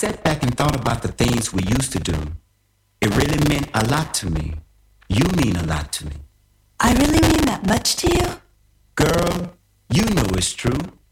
sat back and thought about the things we used to do. It really meant a lot to me. You mean a lot to me. I really mean that much to you? Girl, you know it's true.